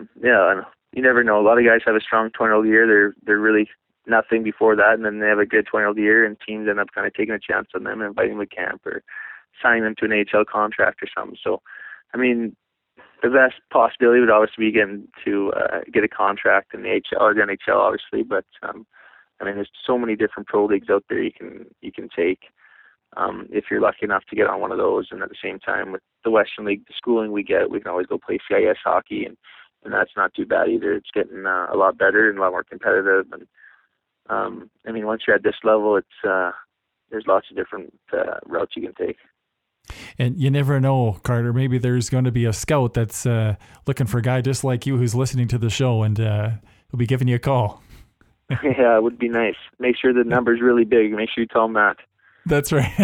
yeah, and you never know. A lot of guys have a strong 20-year-old year. They're really nothing before that, and then they have a good 20-year-old year, and teams end up kind of taking a chance on them and inviting them to camp or signing them to an AHL contract or something. So, I mean, the best possibility would obviously be getting to get a contract in the AHL or the NHL, obviously. But I mean, there's so many different pro leagues out there you can take if you're lucky enough to get on one of those. And at the same time, with the Western League, the schooling we get, we can always go play CIS hockey, and that's not too bad either. It's getting a lot better and a lot more competitive. And I mean, once you're at this level, it's there's lots of different routes you can take. And you never know, Carter, maybe there's going to be a scout that's looking for a guy just like you who's listening to the show, and he'll be giving you a call. Yeah, it would be nice. Make sure the number's really big. Make sure you tell him that. That's right.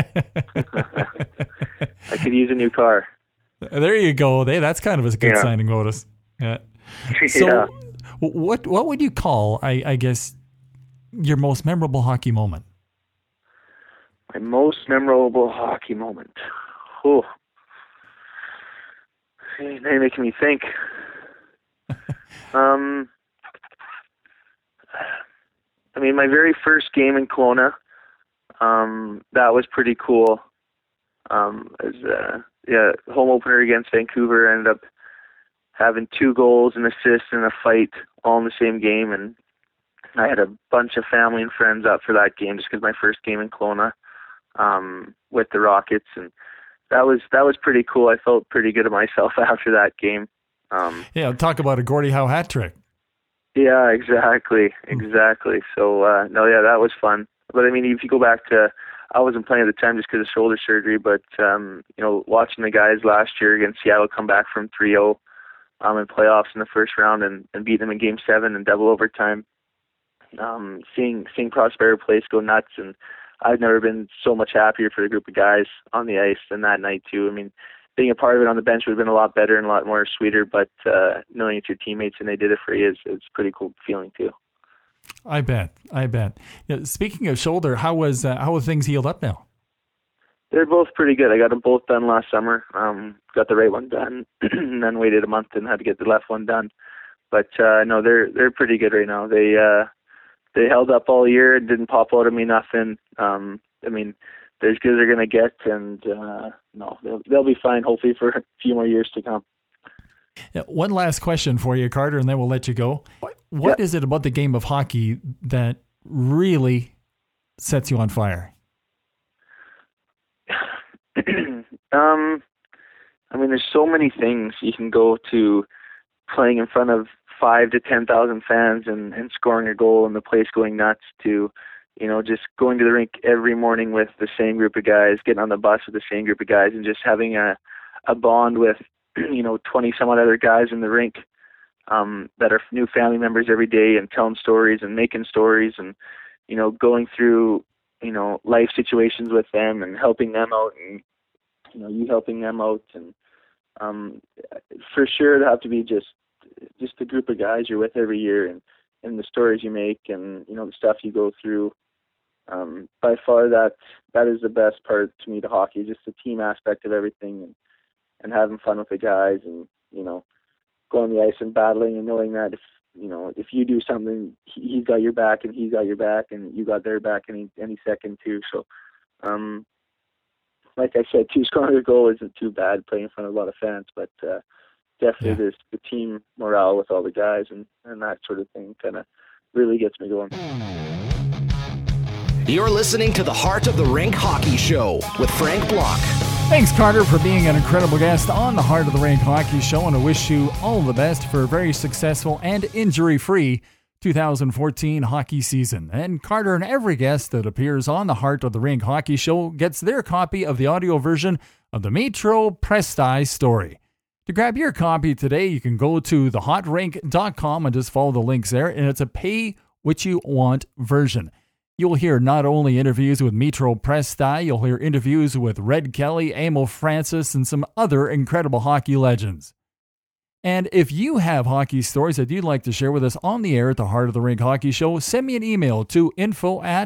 I could use a new car. There you go. That's kind of a good signing bonus. Yeah. So yeah. What would you call, I guess, your most memorable hockey moment? My most memorable hockey moment. Oh. Now you're making me think. I mean, my very first game in Kelowna, that was pretty cool. It was home opener against Vancouver. I ended up having 2 goals, an assist, and a fight all in the same game, and I had a bunch of family and friends up for that game just because my first game in Kelowna with the Rockets, and that was pretty cool. I felt pretty good of myself after that game. Talk about a Gordie Howe hat trick. Yeah, exactly. So, that was fun. But I mean, if you go back to, I wasn't playing at the time just because of shoulder surgery, but, watching the guys last year against Seattle come back from 3-0 in playoffs in the first round and beat them in Game 7 in double overtime, seeing Prospero Place go nuts, and I've never been so much happier for the group of guys on the ice than that night too. I mean, being a part of it on the bench would have been a lot better and a lot more sweeter, but knowing it's your teammates and they did it for you is a pretty cool feeling too. I bet. Speaking of shoulder, how have things healed up now? They're both pretty good. I got them both done last summer. Got the right one done, and then waited a month and had to get the left one done. But no, they're pretty good right now. They held up all year and didn't pop out of me nothing. I mean, they're as good as they're going to get, and no, they'll be fine, hopefully, for a few more years to come. Yeah, one last question for you, Carter, and then we'll let you go. What is it about the game of hockey that really sets you on fire? I mean, there's so many things. You can go to playing in front of 5,000 to 10,000 fans and scoring a goal and the place going nuts, to, just going to the rink every morning with the same group of guys, getting on the bus with the same group of guys, and just having a bond with, 20 some odd other guys in the rink that are new family members every day, and telling stories and making stories and, going through, life situations with them and helping them out, and, you helping them out. And for sure it'd have to be just the group of guys you're with every year, and the stories you make, and, the stuff you go through. By far that is the best part to me to hockey, just the team aspect of everything, and having fun with the guys, and, going on the ice and battling, and knowing that if you do something, he's got your back, and he's got your back, and you got their back any second too. So, like I said, scoring a goal isn't too bad playing in front of a lot of fans, but definitely there's the team morale with all the guys, and that sort of thing kind of really gets me going. You're listening to the Heart of the Rink Hockey Show with Frank Block. Thanks, Carter, for being an incredible guest on the Heart of the Rink Hockey Show, and I wish you all the best for a very successful and injury-free 2014 hockey season. And Carter and every guest that appears on the Heart of the Rink Hockey Show gets their copy of the audio version of the Metro Presti story. To grab your copy today, you can go to thehotrink.com and just follow the links there, and it's a pay-what-you-want version. You'll hear not only interviews with Metro Presti, you'll hear interviews with Red Kelly, Emil Francis, and some other incredible hockey legends. And if you have hockey stories that you'd like to share with us on the air at the Heart of the Rink Hockey Show, send me an email to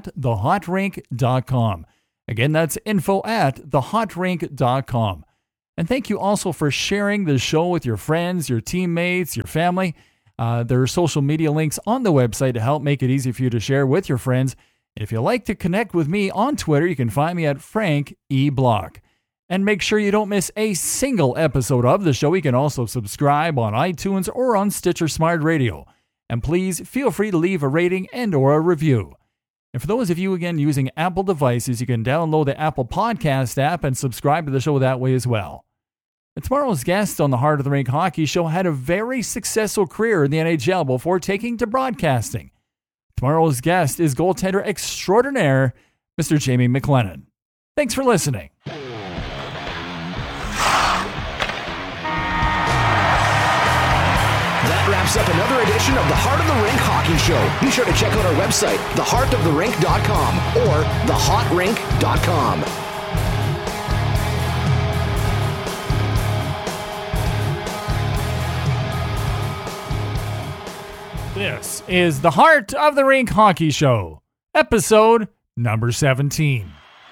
info@thehotrink.com. Again, that's info@thehotrink.com. And thank you also for sharing the show with your friends, your teammates, your family. There are social media links on the website to help make it easy for you to share with your friends. And if you'd like to connect with me on Twitter, you can find me at Frank E. Block. And make sure you don't miss a single episode of the show. You can also subscribe on iTunes or on Stitcher Smart Radio. And please feel free to leave a rating and or a review. And for those of you, again, using Apple devices, you can download the Apple Podcast app and subscribe to the show that way as well. And tomorrow's guest on the Heart of the Rink Hockey Show had a very successful career in the NHL before taking to broadcasting. Tomorrow's guest is goaltender extraordinaire, Mr. Jamie McLennan. Thanks for listening. That wraps up another edition of the Heart of the Rink Hockey Show. Be sure to check out our website, theheartoftherink.com or thehotrink.com. This is the Heart of the Rink Hockey Show, episode number 17.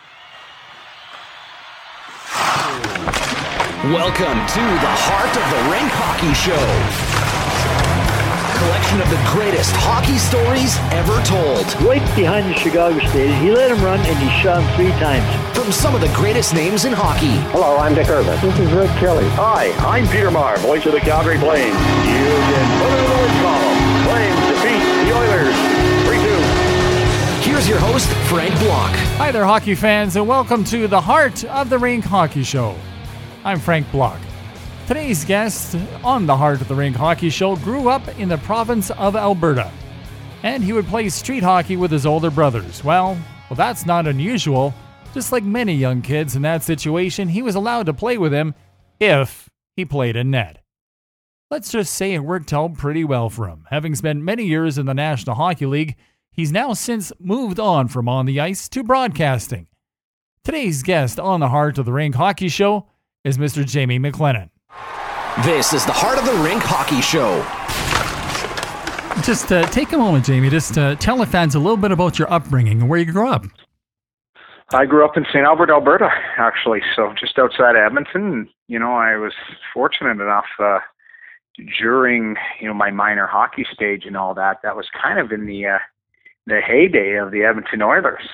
Welcome to the Heart of the Rink Hockey Show. Collection of the greatest hockey stories ever told. Right behind the Chicago stage, he let him run and he shot him 3 times. From some of the greatest names in hockey. Hello, I'm Dick Irvin. This is Rick Kelly. Hi, I'm Peter Maher, voice of the Calgary Flames. You can put it in the win column. Flames defeat the Oilers 3-2. Here's your host, Frank Block. Hi there, hockey fans, and welcome to the Heart of the Rink Hockey Show. I'm Frank Block. Today's guest on the Heart of the Rink Hockey Show grew up in the province of Alberta, and he would play street hockey with his older brothers. Well, that's not unusual. Just like many young kids in that situation, he was allowed to play with him if he played in net. Let's just say it worked out pretty well for him. Having spent many years in the National Hockey League, he's now since moved on from on the ice to broadcasting. Today's guest on the Heart of the Rink Hockey Show is Mr. Jamie McLennan. This is the Heart of the Rink Hockey Show. Just take a moment, Jamie. Just tell the fans a little bit about your upbringing and where you grew up. I grew up in St. Albert, Alberta, actually, so just outside Edmonton. You know, I was fortunate enough during, my minor hockey stage and all that. That was kind of in the heyday of the Edmonton Oilers.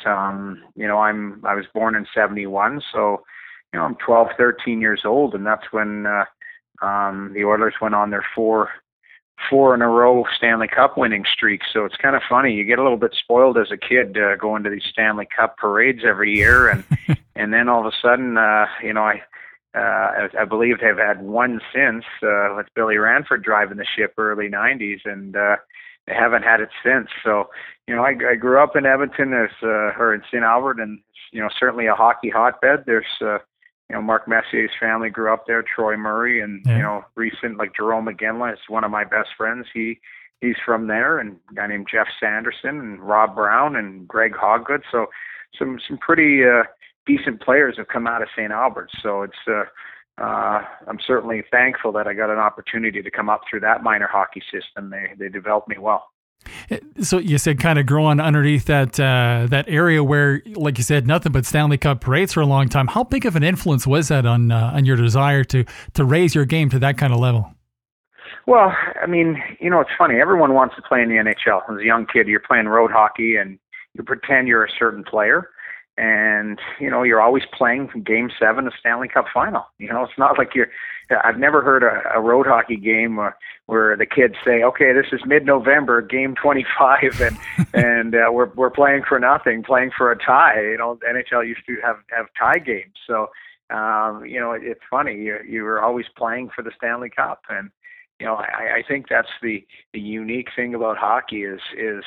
I was born in 71, so, I'm 12, 13 years old, and that's when the Oilers went on their four in a row Stanley Cup winning streak. So it's kind of funny. You get a little bit spoiled as a kid going to these Stanley Cup parades every year, and and then all of a sudden, I believe they've had one since with Billy Ranford driving the ship early '90s, and they haven't had it since. So I grew up in Edmonton or in St. Albert, and certainly a hockey hotbed. There's Mark Messier's family grew up there, Troy Murray, and, recent, like Jerome McGinley is one of my best friends. He's from there, and a guy named Jeff Sanderson and Rob Brown and Greg Hoggood. So some pretty decent players have come out of St. Albert. So it's I'm certainly thankful that I got an opportunity to come up through that minor hockey system. They developed me well. So you said kind of growing underneath that area where, like you said, nothing but Stanley Cup parades for a long time. How big of an influence was that on your desire to raise your game to that kind of level? Well, I mean, it's funny. Everyone wants to play in the NHL. As a young kid, you're playing road hockey and you pretend you're a certain player. And, you're always playing from Game 7 of Stanley Cup Final. It's not like I've never heard a road hockey game where the kids say, okay, this is mid-November, Game 25, and we're playing for nothing, playing for a tie. NHL used to have tie games. So, it's funny. You were always playing for the Stanley Cup. And, I think that's the unique thing about hockey is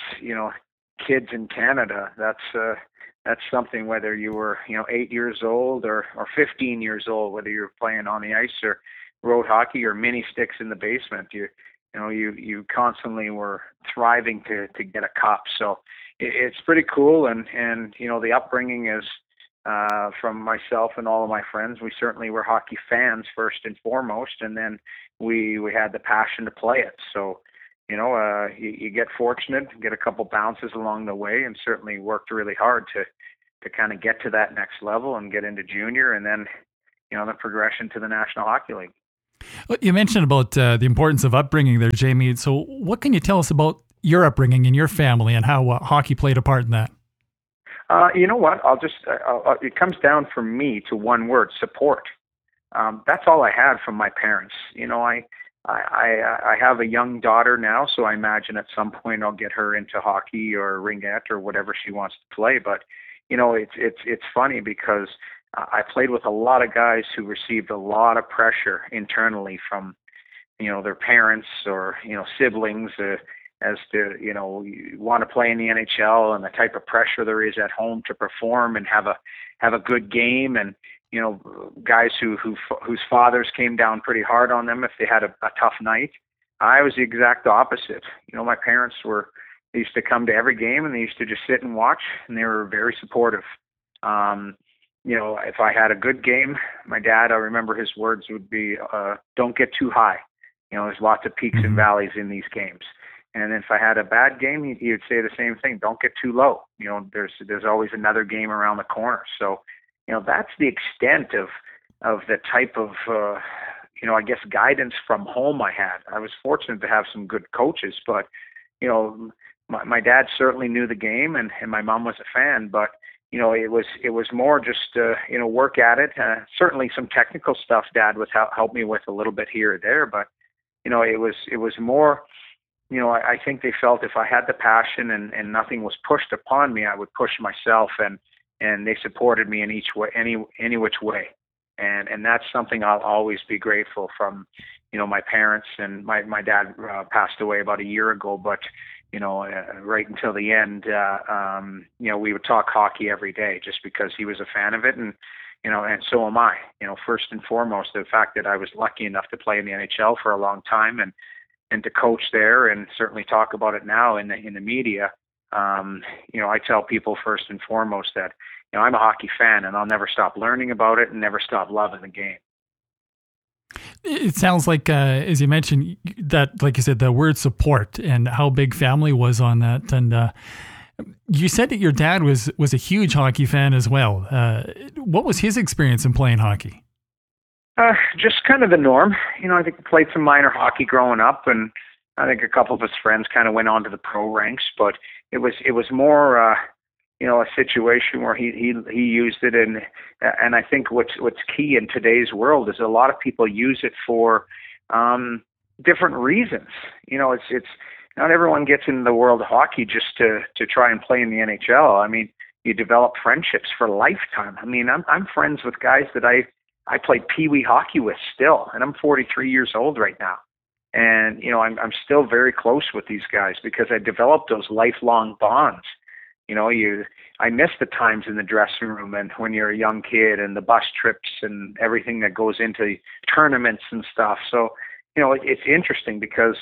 kids in Canada, that's something, whether you were, 8 years old or 15 years old, whether you're playing on the ice or road hockey or mini sticks in the basement, you constantly were thriving to get a cup. So it's pretty cool. And the upbringing is, from myself and all of my friends, we certainly were hockey fans first and foremost. And then we had the passion to play it. So, you get fortunate, get a couple bounces along the way, and certainly worked really hard to kind of get to that next level and get into junior. And then, the progression to the National Hockey League. Well, you mentioned about the importance of upbringing there, Jamie. So what can you tell us about your upbringing and your family and how hockey played a part in that? You know what? It comes down for me to one word: support. That's all I had from my parents. I have a young daughter now, so I imagine at some point I'll get her into hockey or ringette or whatever she wants to play. But it's funny because I played with a lot of guys who received a lot of pressure internally from their parents or siblings as to you want to play in the NHL and the type of pressure there is at home to perform and have a good game, and guys whose fathers came down pretty hard on them if they had a tough night. I was the exact opposite. My parents they used to come to every game and they used to just sit and watch, and they were very supportive. If I had a good game, my dad, I remember his words would be, don't get too high. There's lots of peaks and valleys in these games. And if I had a bad game, he would say the same thing. Don't get too low. There's always another game around the corner. So, that's the extent of the type of, I guess guidance from home I had. I was fortunate to have some good coaches, but, my dad certainly knew the game and my mom was a fan, but, it was more just, work at it. Certainly some technical stuff Dad would help me with a little bit here or there, but, it was more, I think they felt if I had the passion and nothing was pushed upon me, I would push myself, and they supported me in each way, any which way. And that's something I'll always be grateful from, my parents. And my dad passed away about a year ago, but, right until the end, we would talk hockey every day just because he was a fan of it. And so am I. First and foremost, the fact that I was lucky enough to play in the NHL for a long time and to coach there, and certainly talk about it now in the media. I tell people first and foremost that, I'm a hockey fan and I'll never stop learning about it and never stop loving the game. It sounds like, as you mentioned, that, like you said, the word support and how big family was on that. And you said that your dad was a huge hockey fan as well. What was his experience in playing hockey? Just kind of the norm. I think he played some minor hockey growing up, and I think a couple of his friends kind of went on to the pro ranks, but it was more, a situation where he used it, and I think what's key in today's world is a lot of people use it for different reasons. It's not everyone gets into the world of hockey just to try and play in the NHL. I mean, you develop friendships for a lifetime. I mean, I'm friends with guys that I played peewee hockey with still, and I'm 43 years old right now. And, I'm still very close with these guys because I developed those lifelong bonds. I miss the times in the dressing room and when you're a young kid and the bus trips and everything that goes into tournaments and stuff. So, it's interesting because,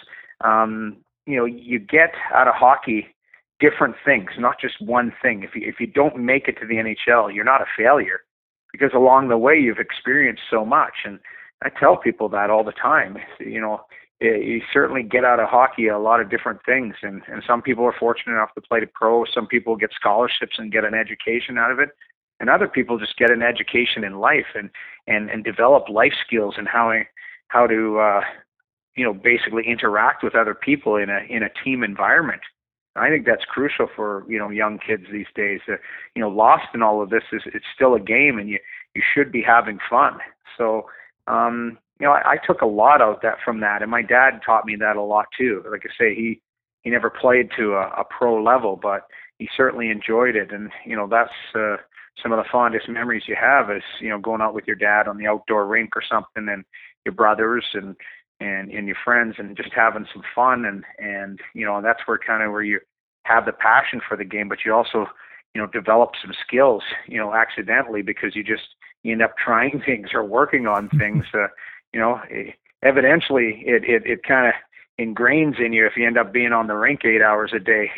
you get out of hockey different things, not just one thing. If you don't make it to the NHL, you're not a failure because along the way you've experienced so much. And I tell people that all the time. You certainly get out of hockey a lot of different things, and some people are fortunate enough to play to pro. Some people get scholarships and get an education out of it, and other people just get an education in life and develop life skills and how to basically interact with other people in a team environment. I think that's crucial for young kids these days. Lost in all of this it's still a game, and you should be having fun. So. I took a lot out from that, and my dad taught me that a lot too. Like I say, he never played to a pro level, but he certainly enjoyed it, and that's some of the fondest memories you have is going out with your dad on the outdoor rink or something, and your brothers and your friends, and just having some fun, and that's where you have the passion for the game, but you also develop some skills accidentally because you end up trying things or working on things. Evidently it kind of ingrains in you if you end up being on the rink 8 hours a day,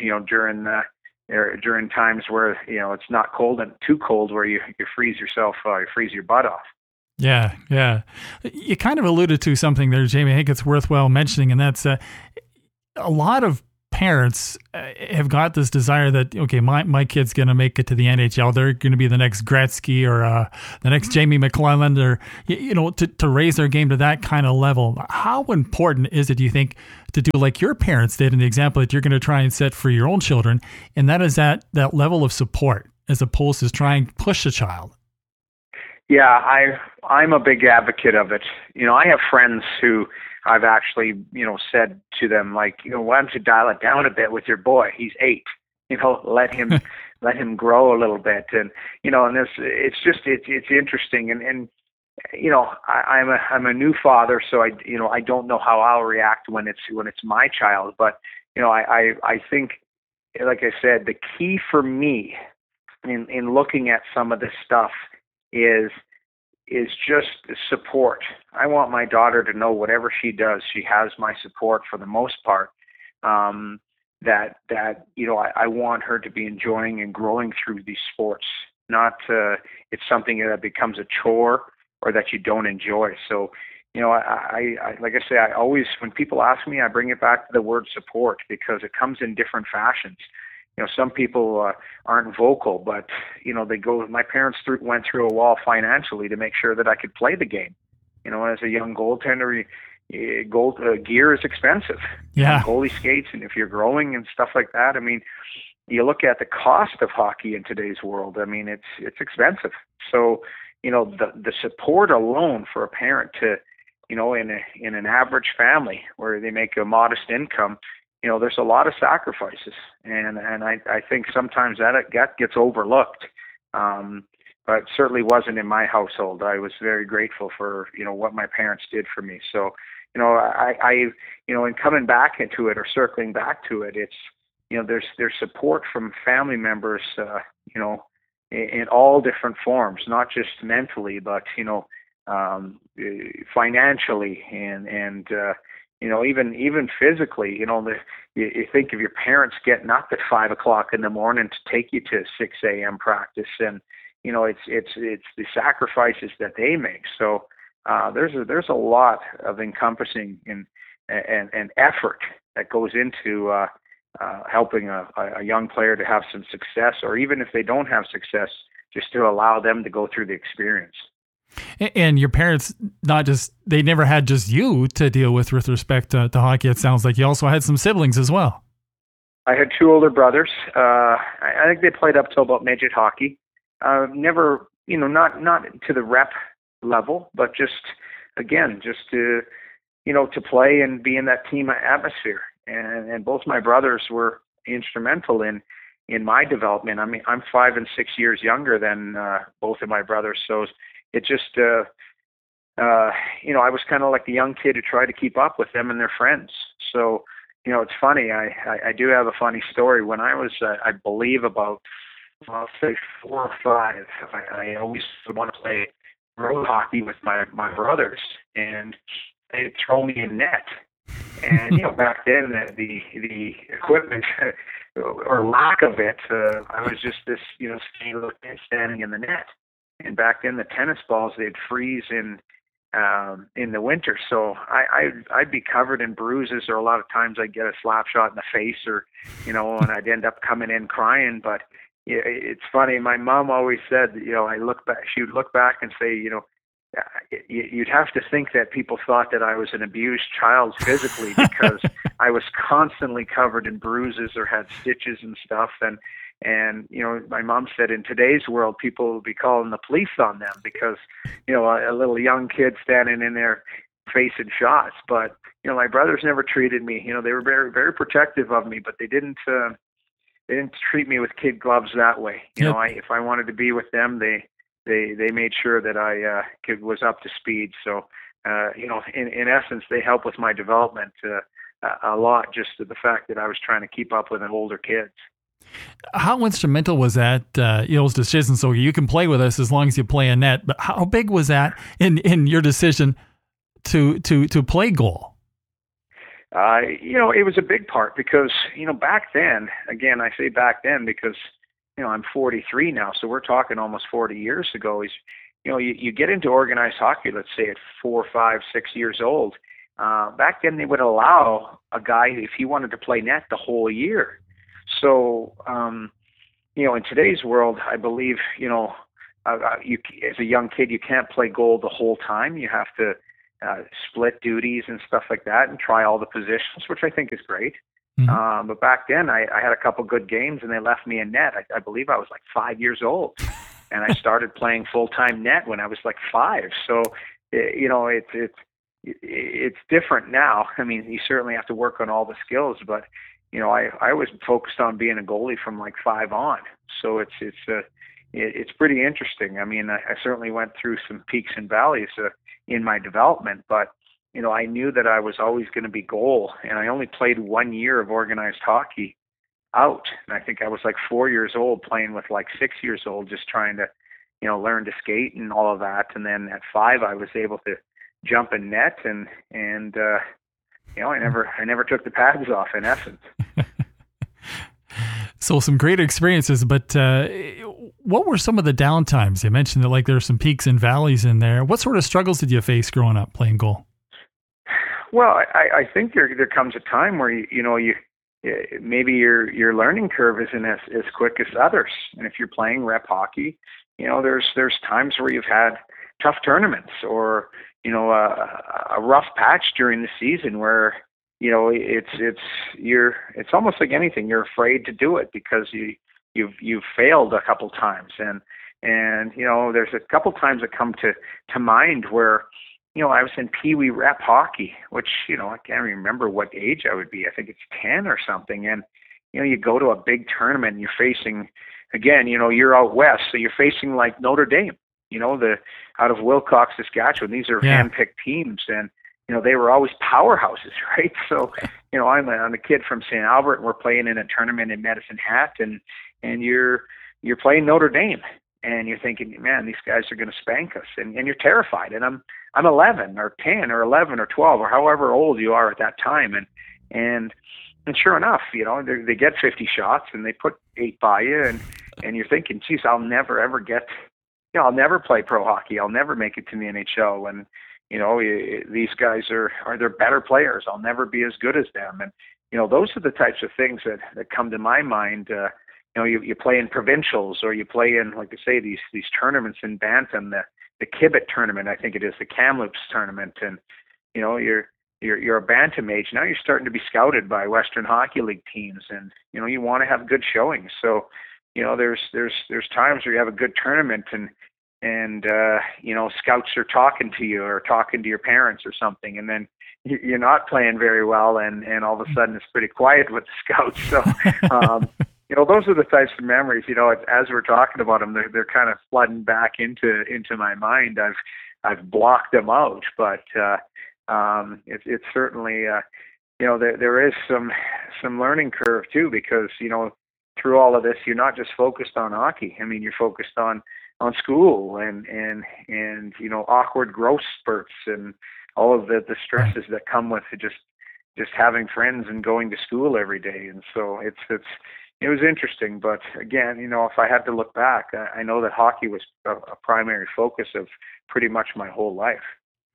during times where, it's not cold and too cold where you freeze yourself, you freeze your butt off. Yeah. You kind of alluded to something there, Jamie. I think it's worthwhile mentioning, and that's a lot of parents have got this desire that, okay, my kid's going to make it to the NHL. They're going to be the next Gretzky or the next Jamie McClelland, or, to raise their game to that kind of level. How important is it, do you think, to do like your parents did in the example that you're going to try and set for your own children? And that is that level of support as opposed to trying to push a child. Yeah, I'm a big advocate of it. I have friends who I've actually, said to them, like, why don't you dial it down a bit with your boy? He's 8. Let him grow a little bit. And, and it's interesting. And I'm a new father, so I don't know how I'll react when it's my child. But, I think, like I said, the key for me in looking at some of this stuff is just support. I want my daughter to know whatever she does, she has my support for the most part. That I want her to be enjoying and growing through these sports. Not it's something that becomes a chore or that you don't enjoy. So, I like I say, I always, when people ask me, I bring it back to the word support, because it comes in different fashions. Some people aren't vocal, but they go. My parents went through a wall financially to make sure that I could play the game. As a young goaltender, gear is expensive. Yeah, goalie skates, and if you're growing and stuff like that, I mean, you look at the cost of hockey in today's world. I mean, it's expensive. So, the support alone for a parent to, in an average family where they make a modest income. There's a lot of sacrifices, and I think sometimes that gets overlooked. But it certainly wasn't in my household. I was very grateful for, what my parents did for me. So, I in coming back into it or circling back to it, it's, there's support from family members, in all different forms, not just mentally, but, financially and even physically. You think of your parents getting up at 5:00 in the morning to take you to 6 a.m. practice, and it's the sacrifices that they make. So there's a lot of encompassing and effort that goes into helping a young player to have some success, or even if they don't have success, just to allow them to go through the experience. And your parents, they never had just you to deal with respect to hockey. It sounds like you also had some siblings as well. I had 2 older brothers. I think they played up till about midget hockey. Never, not to the rep level, but just to, to play and be in that team atmosphere. And both my brothers were instrumental in my development. I mean, I'm 5 and 6 years younger than both of my brothers, so it just, I was kind of like the young kid who tried to keep up with them and their friends. So, it's funny. I do have a funny story. When I was, I believe about, I'll say 4 or 5, I always would want to play road hockey with my brothers, and they'd throw me in net. And back then the equipment or lack of it, I was just this skinny little kid standing in the net. And back then the tennis balls, they'd freeze in the winter, so I'd be covered in bruises, or a lot of times I'd get a slap shot in the face, or and I'd end up coming in crying. But it's funny. My mom always said, I look back. She would look back and say, you'd have to think that people thought that I was an abused child physically, because I was constantly covered in bruises or had stitches and stuff. And my mom said in today's world, people would be calling the police on them because, a little young kid standing in there facing shots. But, my brothers never treated me, they were very, very protective of me, but they didn't treat me with kid gloves that way. If I wanted to be with them, they made sure that I was up to speed. So, in essence, they helped with my development a lot, just to the fact that I was trying to keep up with the older kids. How instrumental was that, those decisions? So you can play with us as long as you play a net, but how big was that in your decision to play goal? It was a big part because, back then, again, I say back then because, I'm 43 now, so we're talking almost 40 years ago, is, you get into organized hockey, let's say at 4, 5, 6 years old, back then they would allow a guy, if he wanted to play net, the whole year. So, in today's world, I believe, you, as a young kid, you can't play goal the whole time. You have to split duties and stuff like that and try all the positions, which I think is great. Mm-hmm. But back then, I had a couple good games, and they left me in net. I believe I was like 5 years old, and I started playing full-time net when I was like 5. So, it's different now. I mean, you certainly have to work on all the skills, but I was focused on being a goalie from like 5 on. So it's pretty interesting. I mean, I certainly went through some peaks and valleys in my development, but I knew that I was always going to be goal, and I only played 1 year of organized hockey out. And I think I was like 4 years old playing with like 6 years old, just trying to, learn to skate and all of that. And then at 5, I was able to jump in net, and I never took the pads off, in essence. So some great experiences, but what were some of the downtimes? You mentioned that like there are some peaks and valleys in there. What sort of struggles did you face growing up playing goal? Well, I think there comes a time where you maybe your learning curve isn't as quick as others, and if you're playing rep hockey, there's times where you've had tough tournaments or a rough patch during the season where it's almost like anything. You're afraid to do it because you've failed a couple times, and there's a couple times that come to mind where I was in Pee Wee rep hockey, which I can't remember what age I would be. I think it's 10 or something, and you go to a big tournament and you're facing, again, you're out west, so you're facing like Notre Dame, out of Wilcox, Saskatchewan. These are hand-picked teams, and they were always powerhouses, right? So, I'm a kid from St. Albert, and we're playing in a tournament in Medicine Hat, and you're playing Notre Dame, and you're thinking, man, these guys are going to spank us, and you're terrified. And I'm 11 or 10 or 11 or 12 or however old you are at that time, and sure enough, they get 50 shots and they put 8 by you, and you're thinking, geez, I'll never ever get, I'll never play pro hockey. I'll never make it to the NHL. And these guys they're better players. I'll never be as good as them. And those are the types of things that come to my mind. You play in provincials, or you play in, like I say, these tournaments in Bantam, the Kibet tournament, I think it is, the Kamloops tournament, and you're a bantam age. Now you're starting to be scouted by Western Hockey League teams, and you want to have good showings. So there's times where you have a good tournament, and scouts are talking to you or talking to your parents or something, and then you're not playing very well, and all of a sudden it's pretty quiet with the scouts. So those are the types of memories. As we're talking about them, they're kind of flooding back into my mind. I've blocked them out, but it's certainly there is some learning curve too, because through all of this, you're not just focused on hockey. I mean, you're focused on school and awkward growth spurts and all of the stresses that come with just having friends and going to school every day. And so it was interesting, but again, if I had to look back, I know that hockey was a primary focus of pretty much my whole life.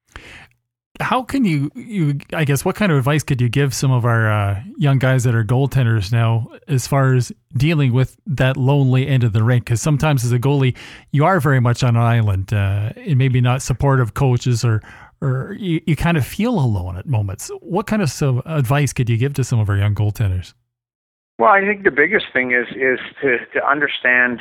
How can you I guess, what kind of advice could you give some of our young guys that are goaltenders now as far as dealing with that lonely end of the rink? Because sometimes as a goalie, you are very much on an island, and maybe not supportive coaches, or you kind of feel alone at moments. What kind of advice could you give to some of our young goaltenders? Well, I think the biggest thing is to understand.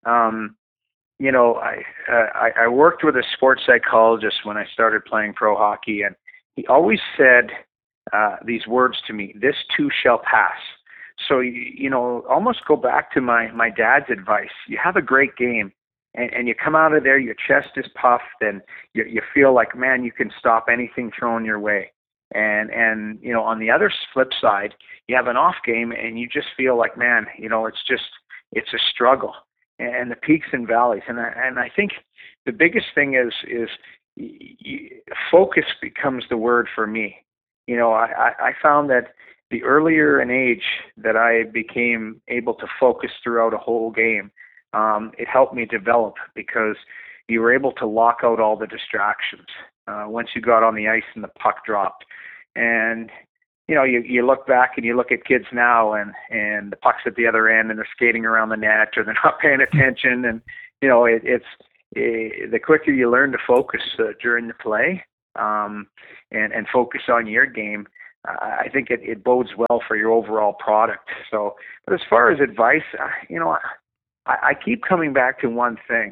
I worked with a sports psychologist when I started playing pro hockey, and he always said these words to me: "This too shall pass." So, almost go back to my dad's advice. You have a great game, and you come out of there, your chest is puffed, and you feel like, man, you can stop anything thrown your way. And on the other flip side, you have an off game, and you just feel like, man, it's a struggle. And the peaks and valleys, and I think the biggest thing is focus becomes the word for me. I found that the earlier in age that I became able to focus throughout a whole game, it helped me develop, because you were able to lock out all the distractions. Once you got on the ice and the puck dropped, And you look back and you look at kids now, and the puck's at the other end, and they're skating around the net, or they're not paying attention, and it's the quicker you learn to focus during the play, and focus on your game, I think it bodes well for your overall product. So, but as far as advice, I keep coming back to one thing,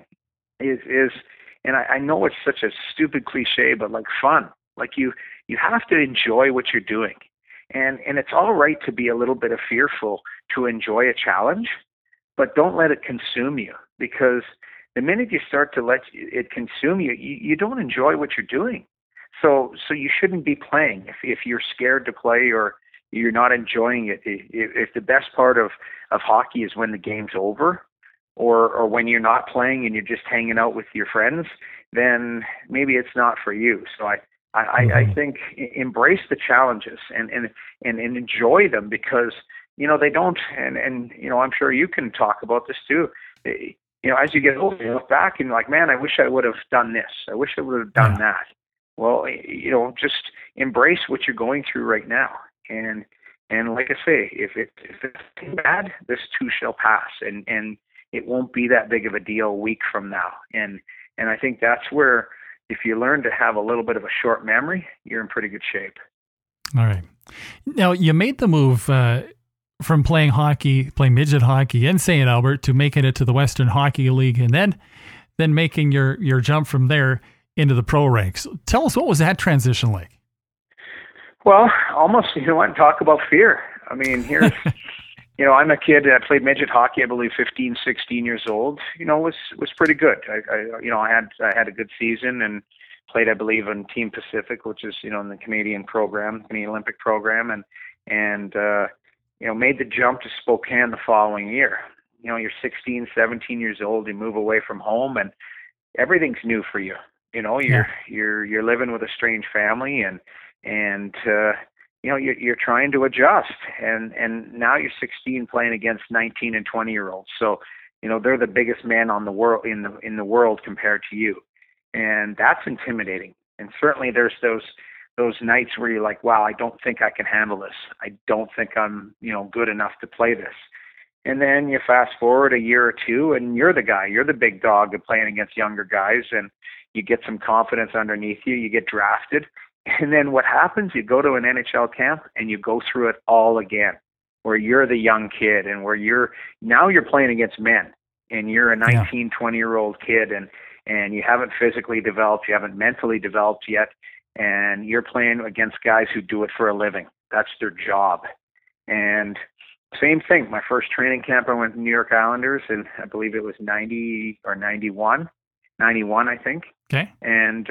and I know it's such a stupid cliche, but like fun. Like you have to enjoy what you're doing. And it's all right to be a little bit fearful to enjoy a challenge, but don't let it consume you, because the minute you start to let it consume you, you don't enjoy what you're doing. So you shouldn't be playing if you're scared to play or you're not enjoying it. If the best part of hockey is when the game's over, or when you're not playing and you're just hanging out with your friends, then maybe it's not for you. So I think embrace the challenges and enjoy them, because they don't, and I'm sure you can talk about this too. As you get older, you look back and you're like, man, I wish I would have done this. I wish I would have done that. Well, just embrace what you're going through right now. And like I say, if it's bad, this too shall pass, and it won't be that big of a deal a week from now. And I think that's where, if you learn to have a little bit of a short memory, you're in pretty good shape. All right. Now, you made the move from playing midget hockey in St. Albert to making it to the Western Hockey League, and then making your jump from there into the pro ranks. Tell us, what was that transition like? Well, almost, talk about fear. I mean, here's, I'm a kid that played midget hockey, I believe 15, 16 years old, was pretty good. I had a good season and played, I believe, on Team Pacific, which is, in the Canadian Olympic program, and made the jump to Spokane the following year. You're 16, 17 years old, you move away from home, and everything's new for you. You're living with a strange family, and you're trying to adjust, and now you're 16 playing against 19 and 20-year-olds. So, they're the biggest men on the world in the world compared to you, and that's intimidating. And certainly there's those nights where you're like, wow, I don't think I can handle this. I don't think I'm good enough to play this. And then you fast forward a year or two, and you're the big dog of playing against younger guys, and you get some confidence underneath you. You get drafted. And then what happens? You go to an NHL camp and you go through it all again, where you're the young kid, and where you're playing against men, and you're a 19, 20-year-old kid, and you haven't physically developed, you haven't mentally developed yet, and you're playing against guys who do it for a living. That's their job. And same thing. My first training camp, I went to New York Islanders, and I believe it was 90 or 91, I think. Okay. And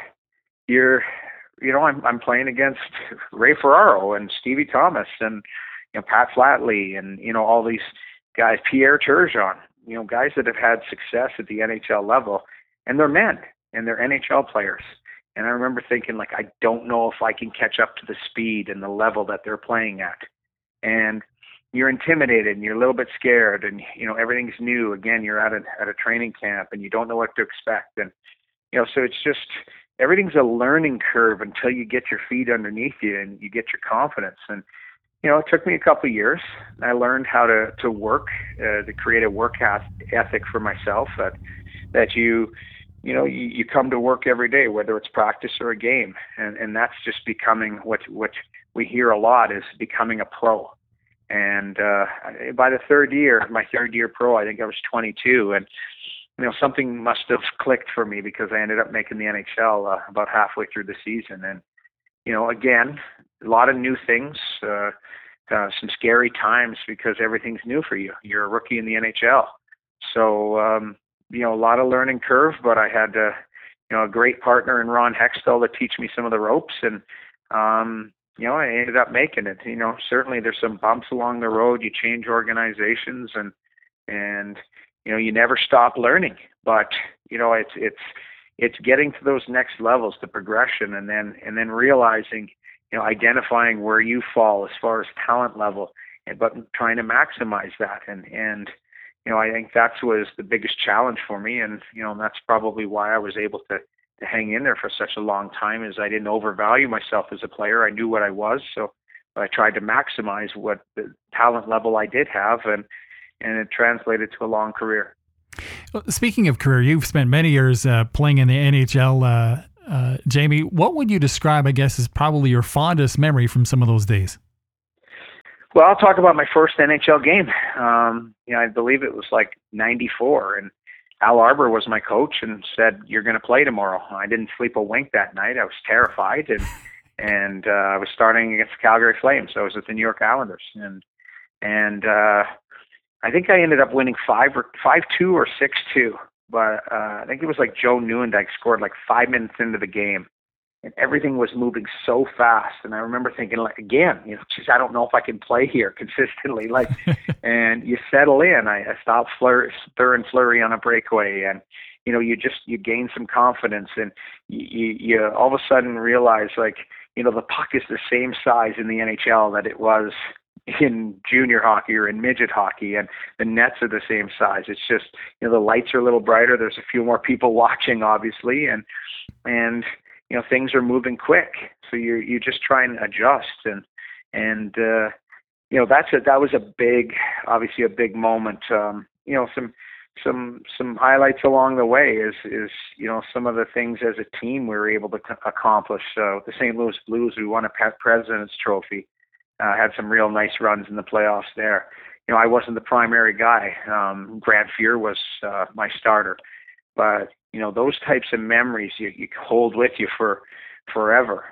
I'm playing against Ray Ferraro and Stevie Thomas and Pat Flatley and all these guys, Pierre Turgeon, guys that have had success at the NHL level, and they're men and they're NHL players. And I remember thinking, like, I don't know if I can catch up to the speed and the level that they're playing at. And you're intimidated and you're a little bit scared, and everything's new. Again, you're at a training camp and you don't know what to expect, and so it's just, everything's a learning curve until you get your feet underneath you and you get your confidence. And it took me a couple of years. I learned how to work, to create a work ethic for myself, that you come to work every day, whether it's practice or a game, and that's just becoming what we hear a lot, is becoming a pro. And by my third year pro, I think I was 22, and something must have clicked for me, because I ended up making the NHL about halfway through the season. And again, a lot of new things, some scary times, because everything's new for you. You're a rookie in the NHL, so a lot of learning curve. But I had a great partner in Ron Hextall to teach me some of the ropes, and I ended up making it. Certainly there's some bumps along the road. You change organizations, and you never stop learning. But it's getting to those next levels, the progression, and then realizing, identifying where you fall as far as talent level, but trying to maximize that. And I think that was the biggest challenge for me, and that's probably why I was able to hang in there for such a long time is I didn't overvalue myself as a player. I knew what I was, so I tried to maximize what the talent level I did have, and it translated to a long career. Well, speaking of career, you've spent many years playing in the NHL. Jamie, what would you describe, I guess, as probably your fondest memory from some of those days? Well, I'll talk about my first NHL game. I believe it was like 94, and Al Arbour was my coach and said, "You're going to play tomorrow." I didn't sleep a wink that night. I was terrified, and I was starting against the Calgary Flames. I was with the New York Islanders, and I think I ended up winning 5-2 or 6-2. But I think it was like Joe Nieuwendyk scored like 5 minutes into the game, and everything was moving so fast. And I remember thinking, like, again, geez, I don't know if I can play here consistently. Like, and you settle in. I stopped throwing Fleury on a breakaway, and you gain some confidence, and you all of a sudden realize, like, the puck is the same size in the NHL that it was in junior hockey or in midget hockey, and the nets are the same size. It's just, the lights are a little brighter. There's a few more people watching, obviously, and things are moving quick. So you just try and adjust, and that was obviously a big moment. Some highlights along the way is some of the things as a team we were able to accomplish. The St. Louis Blues, we won a President's Trophy. Had some real nice runs in the playoffs there. I wasn't the primary guy. Grant Fuhr was my starter. But, those types of memories you hold with you for forever.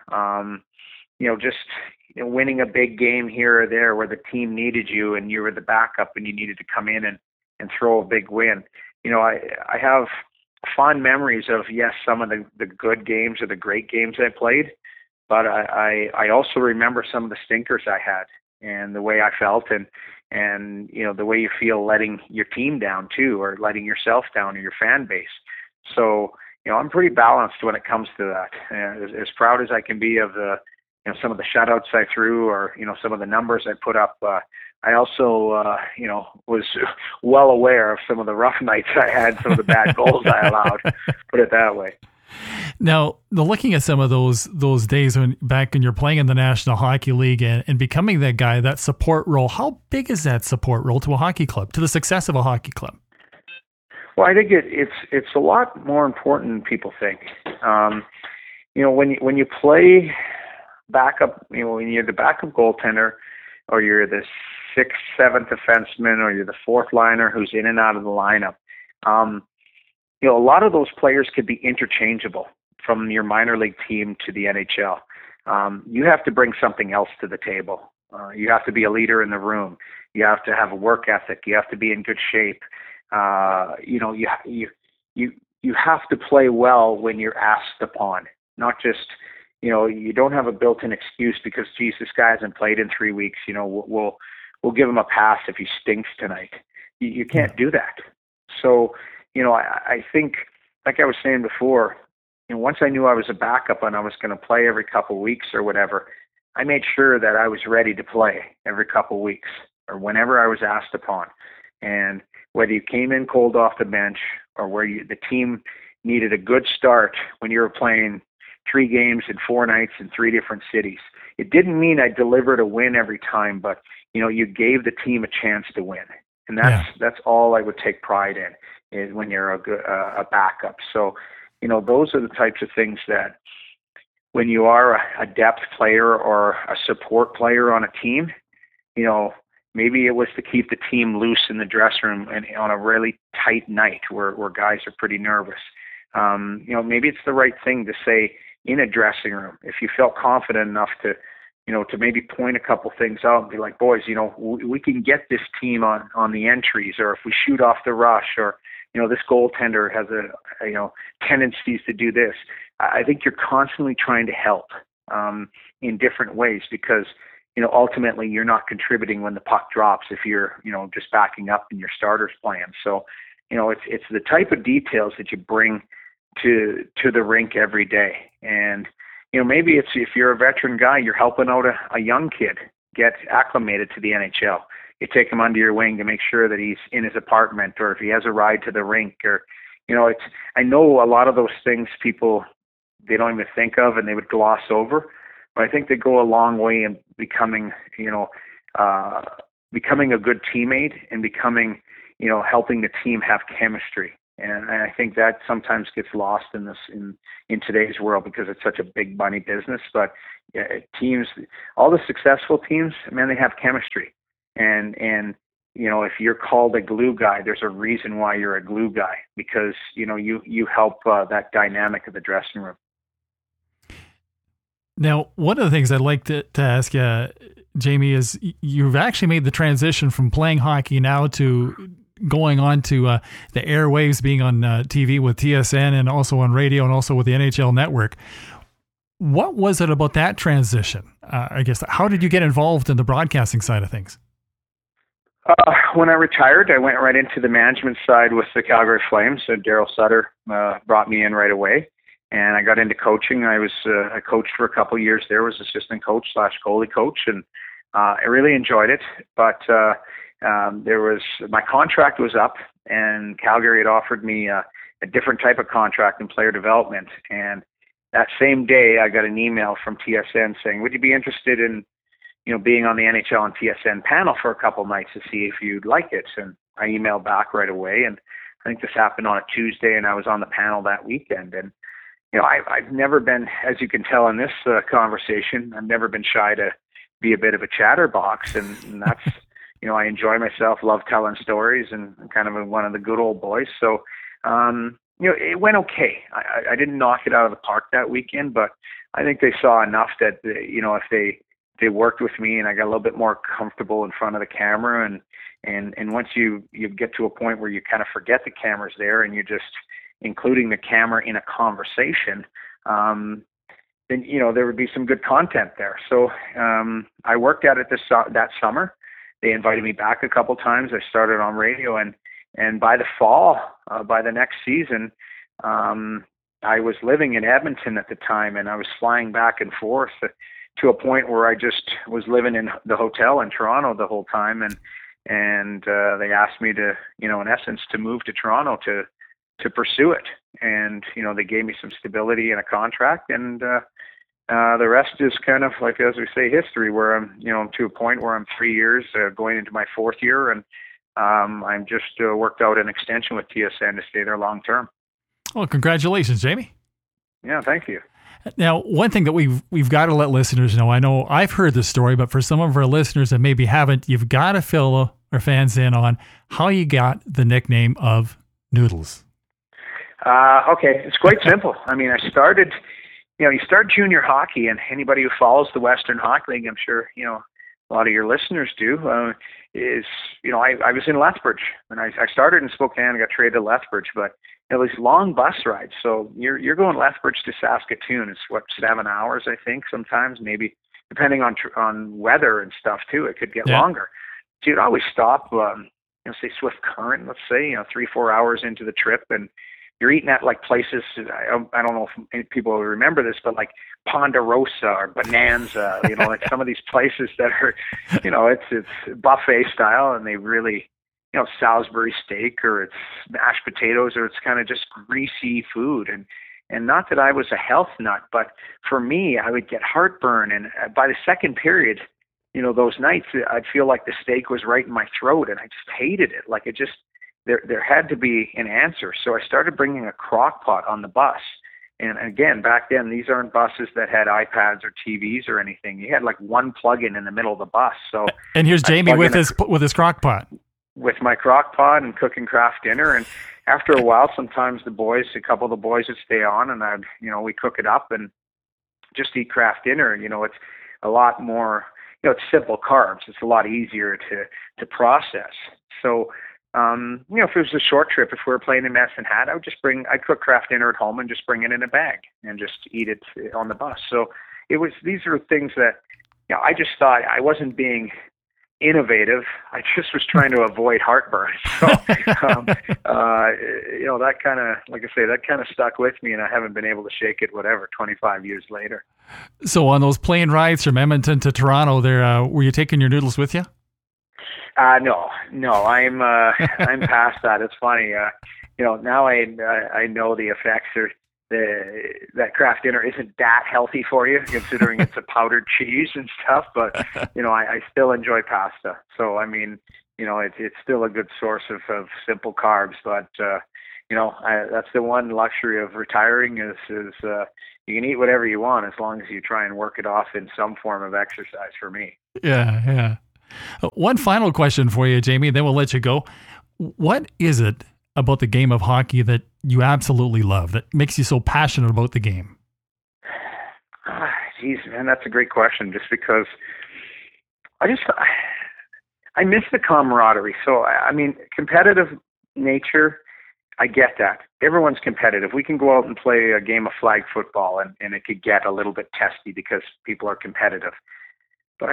Winning a big game here or there where the team needed you and you were the backup and you needed to come in and throw a big win. I have fond memories of, yes, some of the good games or the great games I played. But I also remember some of the stinkers I had and the way I felt and the way you feel letting your team down too, or letting yourself down or your fan base. So, I'm pretty balanced when it comes to that. As proud as I can be of the, some of the shutouts I threw or, some of the numbers I put up, I also, was well aware of some of the rough nights I had, some of the bad goals I allowed, put it that way. Now, looking at some of those days back when you're playing in the National Hockey League and becoming that guy, that support role, how big is that support role to a hockey club, to the success of a hockey club? Well, I think it's a lot more important than people think. When you play backup, when you're the backup goaltender, or you're the 6th, 7th defenseman, or you're the 4th liner who's in and out of the lineup, a lot of those players could be interchangeable from your minor league team to the NHL. You have to bring something else to the table. You have to be a leader in the room. You have to have a work ethic. You have to be in good shape. You have to play well when you're asked upon, not just, you don't have a built-in excuse because, geez, this guy hasn't played in 3 weeks. We'll give him a pass if he stinks tonight. You can't do that. So, I think, like I was saying before, once I knew I was a backup and I was going to play every couple of weeks or whatever, I made sure that I was ready to play every couple of weeks or whenever I was asked upon. And whether you came in cold off the bench or where the team needed a good start when you were playing 3 games in 4 nights in 3 different cities, it didn't mean I delivered a win every time, but, you gave the team a chance to win. And that's all I would take pride in. Is when you're a backup. So, those are the types of things that when you are a depth player or a support player on a team, maybe it was to keep the team loose in the dressing room and on a really tight night where guys are pretty nervous. Maybe it's the right thing to say in a dressing room. If you felt confident enough to maybe point a couple things out and be like, boys, we can get this team on the entries, or if we shoot off the rush, or this goaltender has tendencies to do this. I think you're constantly trying to help in different ways because, ultimately you're not contributing when the puck drops if you're, just backing up in your starter's plan. So, it's the type of details that you bring to the rink every day. And, maybe it's if you're a veteran guy, you're helping out a young kid get acclimated to the NHL. You take him under your wing to make sure that he's in his apartment, or if he has a ride to the rink, or, I know a lot of those things people they don't even think of and they would gloss over. But I think they go a long way in becoming, becoming a good teammate and becoming, helping the team have chemistry. And I think that sometimes gets lost in today's world because it's such a big money business. But teams, all the successful teams, man, they have chemistry. And if you're called a glue guy, there's a reason why you're a glue guy, because you help that dynamic of the dressing room. Now, one of the things I'd like to ask you, Jamie, is you've actually made the transition from playing hockey now to going on to the airwaves, being on TV with TSN and also on radio and also with the NHL Network. What was it about that transition? I guess, how did you get involved in the broadcasting side of things? When I retired, I went right into the management side with the Calgary Flames. So Daryl Sutter brought me in right away, and I got into coaching. I coached for a couple of years there, was assistant coach / goalie coach, and I really enjoyed it. But my contract was up, and Calgary had offered me a different type of contract in player development. And that same day, I got an email from TSN saying, "Would you be interested in being on the NHL and TSN panel for a couple nights to see if you'd like it?" And I emailed back right away. And I think this happened on a Tuesday, and I was on the panel that weekend. And, I've never been, as you can tell in this conversation, I've never been shy to be a bit of a chatterbox. And that's, I enjoy myself, love telling stories, and kind of one of the good old boys. So, it went okay. I didn't knock it out of the park that weekend, but I think they saw enough that, if they worked with me and I got a little bit more comfortable in front of the camera, and once you get to a point where you kind of forget the camera's there and you're just including the camera in a conversation, then there would be some good content there. So I worked at it that summer. They invited me back a couple times. I started on radio, and by the fall, by the next season, I was living in Edmonton at the time, and I was flying back and forth to a point where I just was living in the hotel in Toronto the whole time. And they asked me to, in essence, to move to Toronto to pursue it. And, they gave me some stability and a contract, and the rest is kind of like, as we say, history, where I'm, to a point where I'm 3 years going into my fourth year. And I'm just worked out an extension with TSN to stay there long term. Well, congratulations, Jamie. Yeah, thank you. Now, one thing that we've got to let listeners know, I know I've heard this story, but for some of our listeners that maybe haven't, you've got to fill our fans in on how you got the nickname of Noodles. Okay, it's quite simple. I mean, I started, you start junior hockey, and anybody who follows the Western Hockey League, I'm sure, a lot of your listeners do, I was in Lethbridge, and I started in Spokane, I got traded to Lethbridge, but these long bus rides. So you're going Lethbridge to Saskatoon. It's 7 hours, I think, sometimes, maybe, depending on weather and stuff too. It could get longer. So you'd always stop, say Swift Current, let's say, 3-4 hours into the trip, and you're eating at like places, I don't know if people will remember this, but like Ponderosa or Bonanza, like some of these places that are, it's buffet style, and they really, Salisbury steak, or it's mashed potatoes, or it's kind of just greasy food. And not that I was a health nut, but for me, I would get heartburn. And by the second period, those nights, I'd feel like the steak was right in my throat, and I just hated it. Like there had to be an answer. So I started bringing a crock pot on the bus. And again, back then, these aren't buses that had iPads or TVs or anything. You had like one plug-in in the middle of the bus. So, and here's Jamie with his crock pot. With my crock pot and cooking craft dinner. And after a while, sometimes a couple of the boys would stay on, and we cook it up and just eat craft dinner. It's a lot more, it's simple carbs. It's a lot easier to process. So, if it was a short trip, if we were playing in Medicine Hat, I'd cook craft dinner at home and just bring it in a bag and just eat it on the bus. So these are things that, I just thought I wasn't being innovative. I just was trying to avoid heartburn. So, that kind of, like I say, that kind of stuck with me, and I haven't been able to shake it, 25 years later. So on those plane rides from Edmonton to Toronto there, were you taking your noodles with you? No, I'm past that. It's funny. Now I know the effects are, that Kraft Dinner isn't that healthy for you, considering it's a powdered cheese and stuff. But I still enjoy pasta. So I mean, it's still a good source of simple carbs. But that's the one luxury of retiring is you can eat whatever you want as long as you try and work it off in some form of exercise. For me. Yeah. One final question for you, Jamie, then we'll let you go. What is it about the game of hockey that you absolutely love, that makes you so passionate about the game? Geez, man, that's a great question. Just because I miss the camaraderie. So, I mean, competitive nature, I get that. Everyone's competitive. We can go out and play a game of flag football and it could get a little bit testy because people are competitive. But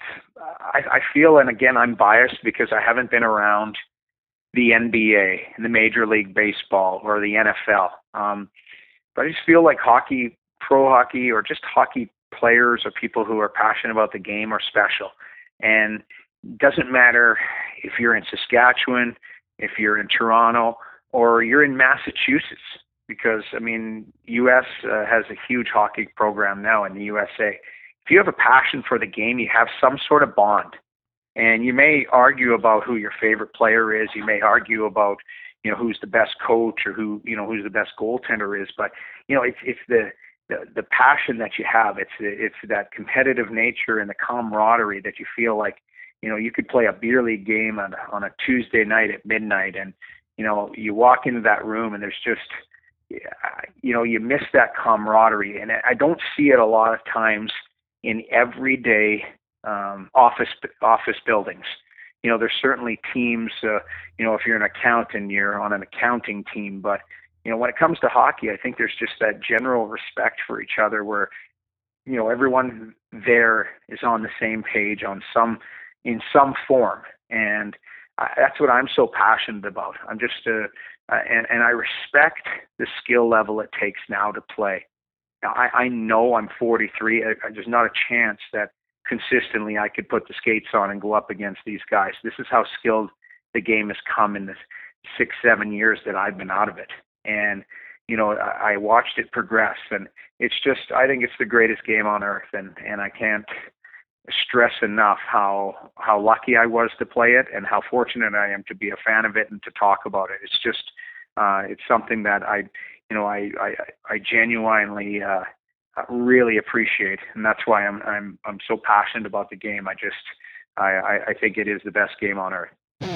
I feel, and again, I'm biased because I haven't been around the NBA and the Major League Baseball or the NFL. But I just feel like hockey, pro hockey, or just hockey players or people who are passionate about the game are special. And it doesn't matter if you're in Saskatchewan, if you're in Toronto, or you're in Massachusetts, because, I mean, U.S. has a huge hockey program now in the USA. If you have a passion for the game, you have some sort of bond. And you may argue about who your favorite player is. You may argue about, who's the best coach or who's the best goaltender is. But, it's the passion that you have. It's that competitive nature and the camaraderie that you feel like, you could play a beer league game on a Tuesday night at midnight, and, you walk into that room and there's just, you miss that camaraderie. And I don't see it a lot of times in everyday office buildings. There's certainly teams, if you're an accountant, you're on an accounting team. But, when it comes to hockey, I think there's just that general respect for each other where, everyone there is on the same page in some form. And that's what I'm so passionate about. I'm just, and I respect the skill level it takes now to play. Now, I know I'm 43. There's not a chance that consistently I could put the skates on and go up against these guys. This is how skilled the game has come in the 6-7 years that I've been out of it. And, I watched it progress, and it's just, I think it's the greatest game on earth. And I can't stress enough how lucky I was to play it and how fortunate I am to be a fan of it and to talk about it. It's just, it's something that I genuinely really appreciate, and that's why I'm so passionate about the game. I think it is the best game on earth.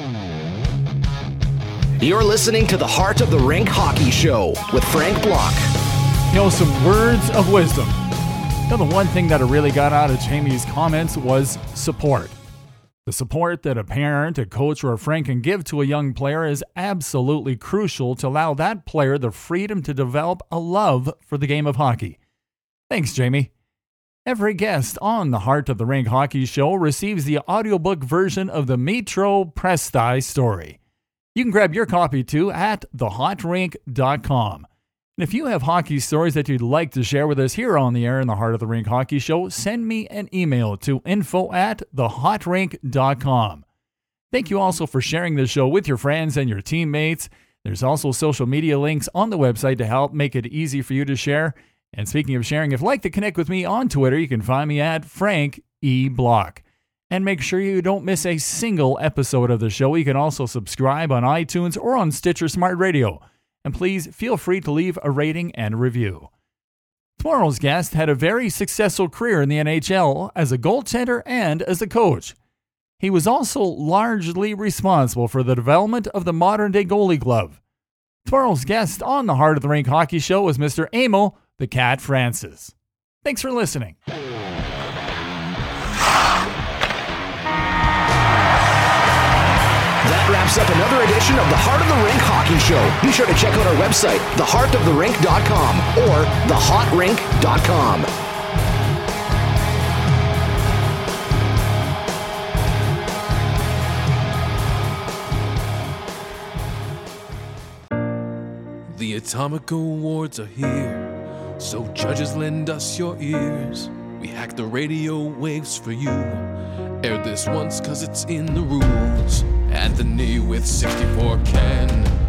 You're listening to the Heart of the Rink Hockey Show with Frank Block. Some words of wisdom. The one thing that really got out of Jamie's comments was support. The support that a parent, a coach, or a friend can give to a young player is absolutely crucial to allow that player the freedom to develop a love for the game of hockey. Thanks, Jamie. Every guest on the Heart of the Rink Hockey Show receives the audiobook version of the Metro Presti story. You can grab your copy too at thehotrink.com. And if you have hockey stories that you'd like to share with us here on the air in the Heart of the Rink Hockey Show, send me an email to info@thehotrink.com. Thank you also for sharing the show with your friends and your teammates. There's also social media links on the website to help make it easy for you to share. And speaking of sharing, if you'd like to connect with me on Twitter, you can find me at Frank E. Block. And make sure you don't miss a single episode of the show. You can also subscribe on iTunes or on Stitcher Smart Radio. And please feel free to leave a rating and review. Tomorrow's guest had a very successful career in the NHL as a goaltender and as a coach. He was also largely responsible for the development of the modern-day goalie glove. Tomorrow's guest on the Heart of the Rink Hockey Show was Mr. Emil the Cat Francis. Thanks for listening. That wraps up another edition of the Heart of the Rink Hockey Show. Be sure to check out our website, theheartoftherink.com or thehotrink.com. The Atomic Awards are here, so judges lend us your ears. We hack the radio waves for you. Air this once cause it's in the rules. Anthony with 64 can